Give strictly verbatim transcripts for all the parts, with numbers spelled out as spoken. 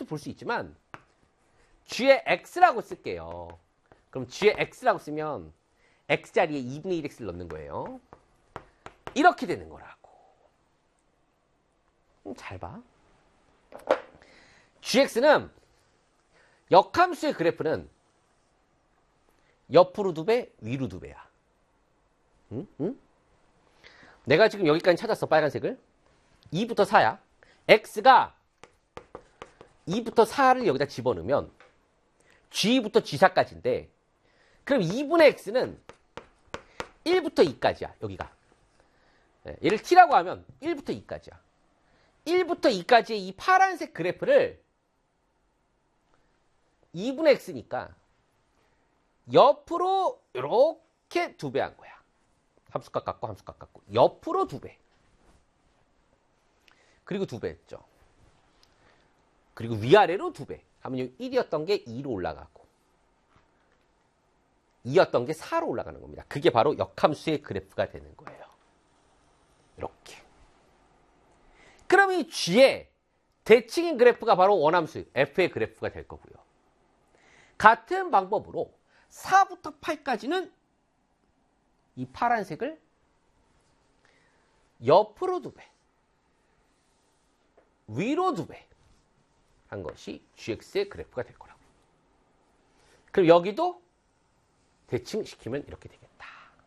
볼 수 있지만 g의 x라고 쓸게요. 그럼 g의 x라고 쓰면 x 자리에 이분의 일 x를 넣는 거예요. 이렇게 되는 거라고. 잘 봐. gx는 역함수의 그래프는 옆으로 두 배, 위로 두 배야. 응? 응? 내가 지금 여기까지 찾았어, 빨간색을. 이부터 사야. x가 이부터 사를 여기다 집어넣으면 g부터 g사까지인데, 그럼 이분의 x는 일부터 이까지야, 여기가. 얘를 t라고 하면 일부터 이까지야. 일부터 이까지의 이 파란색 그래프를 이분의 x니까 옆으로 이렇게 두 배 한 거야. 함수값 갖고 함수값 갖고 옆으로 두 배. 그리고 두 배 했죠. 그리고 위아래로 두 배 하면 일이었던 게 이로 올라가고 이였던 게 사로 올라가는 겁니다. 그게 바로 역함수의 그래프가 되는 거예요. 이렇게. 그럼 이 g의 대칭인 그래프가 바로 원함수 f의 그래프가 될 거고요. 같은 방법으로 사부터 팔까지는 이 파란색을 옆으로 두 배, 위로 두 배 한 것이 gx의 그래프가 될 거라고. 그럼 여기도 대칭시키면 이렇게 되겠다.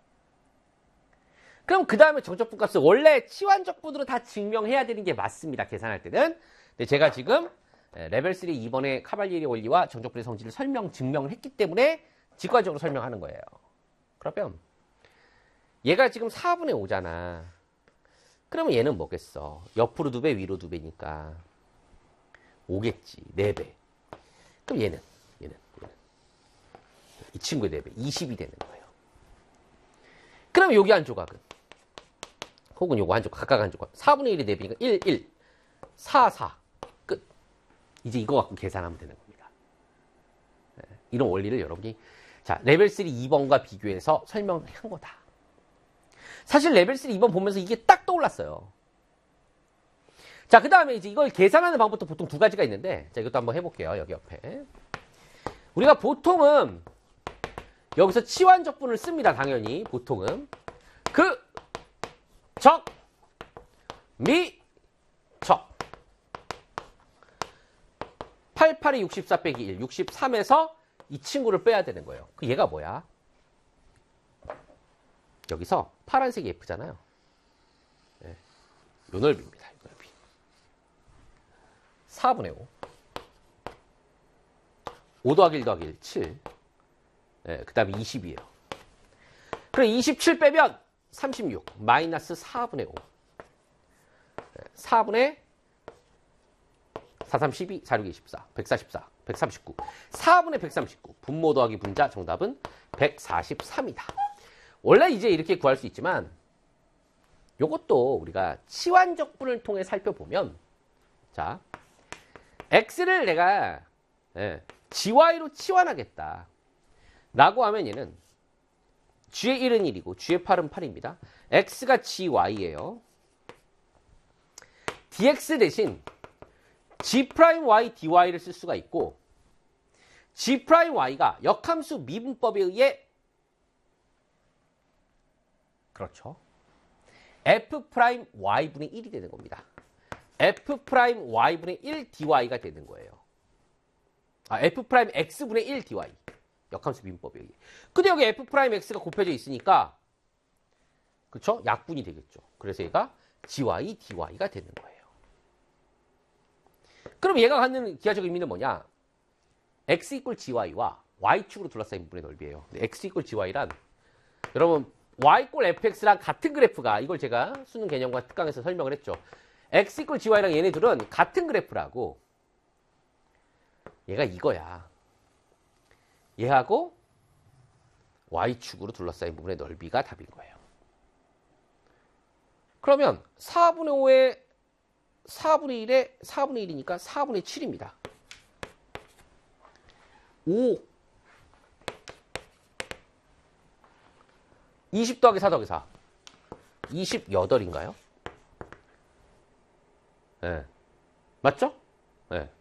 그럼 그 다음에 정적분값을 원래 치환적분으로 다 증명해야 되는 게 맞습니다. 계산할 때는. 근데 제가 지금 레벨 삼 이 번에 카발리에리 원리와 정적분의 성질을 설명, 증명을 했기 때문에 직관적으로 설명하는 거예요. 그러면 얘가 지금 사분의 오잖아. 그러면 얘는 뭐겠어? 옆으로 두 배, 위로 두 배니까 오겠지. 네 배. 그럼 얘는, 얘는, 얘는. 이 친구의 네 배, 이십이 되는 거예요. 그럼 여기 한 조각은? 혹은 요거 한 조각, 각각 한 조각. 사분의 일이 네 배니까 일, 일, 사, 사. 끝. 이제 이거 갖고 계산하면 되는 겁니다. 이런 원리를 여러분이, 자, 레벨 삼 이 번과 비교해서 설명을 한 거다. 사실 레벨 삼 이 번 보면서 이게 딱 떠올랐어요. 자, 그 다음에 이제 이걸 계산하는 방법도 보통 두 가지가 있는데, 자, 이것도 한번 해볼게요. 여기 옆에. 우리가 보통은 여기서 치환적분을 씁니다. 당연히. 보통은. 그, 적, 미, 적. 팔십팔에 육십사 빼기 일, 육십삼에서 이 친구를 빼야 되는 거예요. 그 얘가 뭐야? 여기서 파란색이 F잖아요. 네. 요 넓이입니다. 요 넓이. 사분의 오. 오 더하기 일 더하기 일, 칠. 네, 그 다음에 이십이에요. 그럼 이십칠 빼면 삼십육. 마이너스 사분의 오. 네, 사분의 사, 삼, 십이, 사, 육, 이십사. 백사십사. 백삼십구. 사분의 백삼십구. 분모 더하기 분자 정답은 백사십삼이다. 원래 이제 이렇게 구할 수 있지만 요것도 우리가 치환적분을 통해 살펴보면 자 x를 내가 예, gy로 치환하겠다 라고 하면 얘는 g의 일은 일이고 g의 팔은 팔입니다. x가 gy예요. dx 대신 g'y dy를 쓸 수가 있고 g'y가 역함수 미분법에 의해 그렇죠. f'y분의 일이 되는 겁니다. f'y분의 일 dy가 되는 거예요. 아, f'x분의 일 dy. 역함수 미분법에 의해. 근데 여기 f'x가 곱해져 있으니까 그렇죠? 약분이 되겠죠. 그래서 얘가 gy, dy가 되는 거예요. 그럼 얘가 갖는 기하적 의미는 뭐냐? x 이퀄 gy와 y축으로 둘러싸인 부분의 넓이에요. x 이퀄 gy란 여러분 y 이퀄 fx랑 같은 그래프가 이걸 제가 수능 개념과 특강에서 설명을 했죠. x 이퀄 gy랑 얘네들은 같은 그래프라고. 얘가 이거야. 얘하고 y축으로 둘러싸인 부분의 넓이가 답인 거예요. 그러면 사분의 오에 사분의 일에 사분의 일이니까 사분의 칠입니다. 오. 이십 더하기 사 더하기 사. 이십팔인가요? 예. 네. 맞죠? 예. 네.